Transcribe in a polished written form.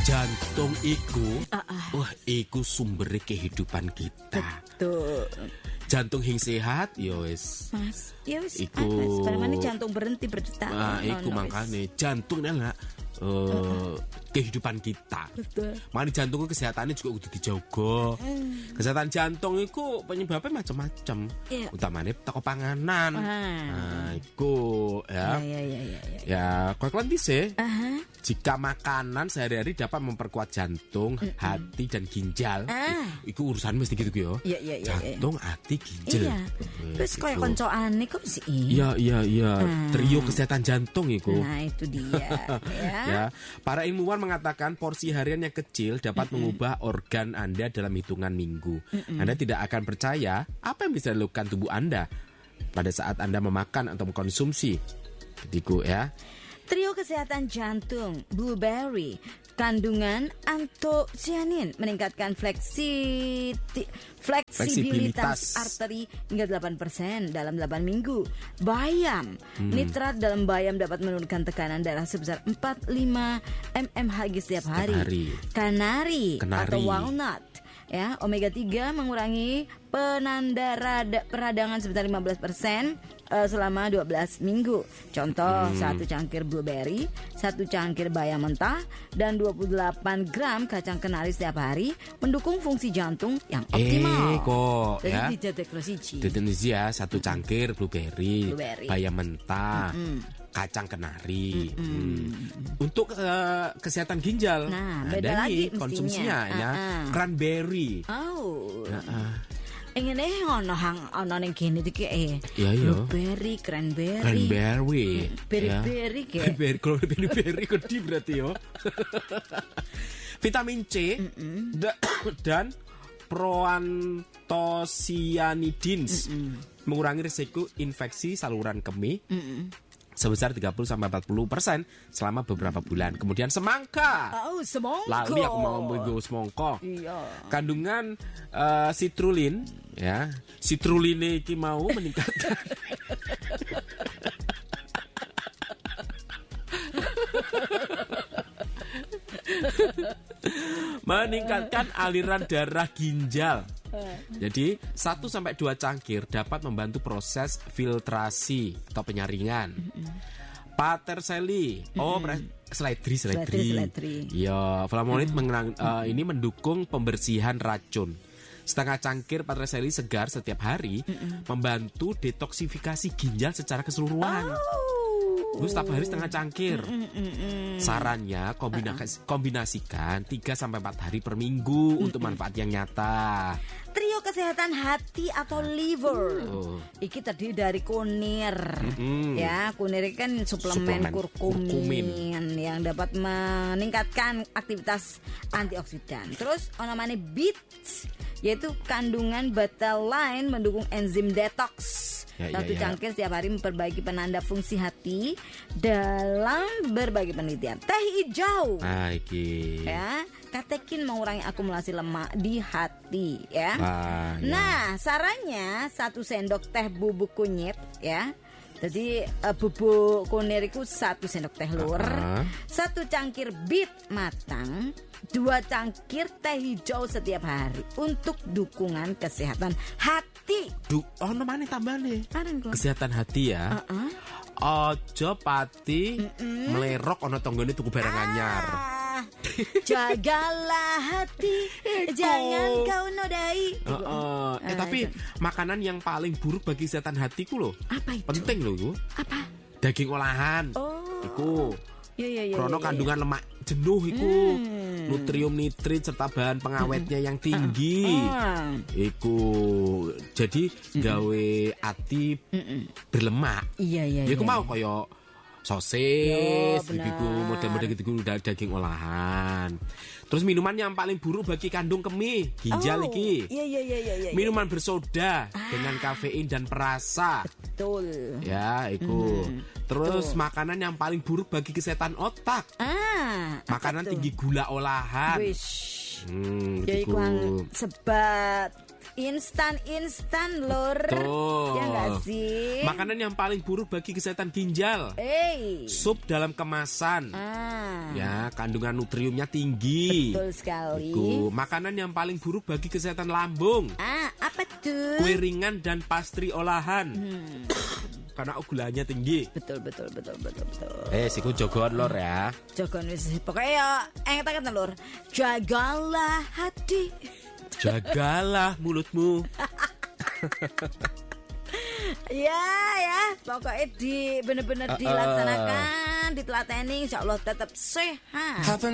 Jantung iku, wah iku sumber kehidupan kita. Betul. Jantung yang sehat, ya wis. Mas, ya wis. Iku. Mana jantung berhenti berdetak. Iku makane jantung lah. Kehidupan kita. Betul. Makanya jantung kesehatannya juga kudu dijaga. Kesehatan jantung itu penyebabnya macam-macam. Iya. Utamanya teko panganan. Nah, iku ya. Ya, kok dise. Jika makanan sehari-hari dapat memperkuat jantung, hati dan ginjal, itu urusan mesti gitu yo. Iya. Jantung, hati, ginjal. Iya. Terus koyo koncone kok sih. Iya. Trio kesehatan jantung itu. Nah, itu dia. Ya, para ilmuwan mengatakan porsi harian yang kecil dapat mengubah organ Anda dalam hitungan minggu. Anda tidak akan percaya apa yang bisa dilakukan tubuh Anda pada saat Anda memakan atau mengkonsumsi. Jadiku ya. Trio kesehatan jantung, blueberry, kandungan antosianin meningkatkan fleksibilitas arteri hingga 8% dalam 8 minggu. Bayam, nitrat dalam bayam dapat menurunkan tekanan darah sebesar 45 mmHg setiap hari. Kanari atau walnut, ya, omega 3 mengurangi penanda peradangan sebesar 15% selama 12 minggu. Contoh, 1 cangkir blueberry, 1 cangkir bayam mentah, dan 28 gram kacang kenari setiap hari mendukung fungsi jantung yang optimal. Kok jadi ya. Jadi ya 1 cangkir blueberry. Bayam mentah, kacang kenari. Untuk kesehatan ginjal, beda ada lagi nih konsumsinya ya. Cranberry. Ingin ono ning kene iki blueberry, cranberry. Berry kayak. Kalau berry kedi berarti yo. Vitamin C dan proantosianidins mengurangi risiko infeksi saluran kemih sebesar 30-40% selama beberapa bulan. Kemudian semangka. Semangka. Lali aku mau minggu semangka. Iya. Kandungan citrulline, ya. Citrulline iki mau meningkatkan meningkatkan aliran darah ginjal. Jadi 1-2 cangkir dapat membantu proses filtrasi atau penyaringan. Paterseli, seledri. Ya, flavonoid ini mendukung pembersihan racun. Setengah cangkir paterseli segar setiap hari membantu detoksifikasi ginjal secara keseluruhan. Setiap hari setengah cangkir. Sarannya kombinasikan 3-4 hari per minggu untuk manfaat yang nyata. Trio kesehatan hati atau liver. Iki terdiri dari kunir. Ya, kunir kan suplemen kurkumin yang dapat meningkatkan aktivitas antioksidan. Terus namanya beets, yaitu kandungan betaline mendukung enzim detox. 1 cangkir setiap hari memperbaiki penanda fungsi hati dalam berbagai penelitian. Teh hijau. Ya, katekin mengurangi akumulasi lemak di hati, ya. Nah, sarannya 1 sendok teh bubuk kunyit, ya. Jadi bubuk kunir itu 1 sendok teh lur, 1 cangkir bit matang, 2 cangkir teh hijau setiap hari untuk dukungan kesehatan hati. Mana tambahane? Kesehatan hati ya. Ojo pati melerok ono tonggone tuku barang anyar. Jagalah hati, jangan kau nodai. Tapi makanan yang paling buruk bagi kesehatan hatiku loh. Apa itu? Penting loh itu. Apa? Daging olahan. Iku. Krono kandungan lemak jenuh iku. Nutrium nitrit serta bahan pengawetnya yang tinggi. Iku jadi gawe ati berlemak. Iya. Iku mau koyo sosis, gitu, model-model gitu, daging olahan. Terus minuman yang paling buruk bagi kandung kemih, ginjal iki. Iya. Minuman bersoda dengan kafein dan perasa. Betul. Ya, iku. Terus makanan yang paling buruk bagi kesehatan otak. Makanan tinggi gula olahan. Ya iku sebat instan lur. Tuh. Ya nggak sih? Makanan yang paling buruk bagi kesehatan ginjal. Sup dalam kemasan. Ya, kandungan nutriumnya tinggi. Betul sekali. Makanan yang paling buruk bagi kesehatan lambung. Apa tuh? Kue ringan dan pastry olahan. Karena gulanya tinggi. Betul. Siku jogon lor ya. Jogon wis pokoknya ya enget lur. Jagalah hati. Jagalah mulutmu. Ya, pokoknya bener-bener dilaksanakan, ditelateni, insyaallah tetap sehat.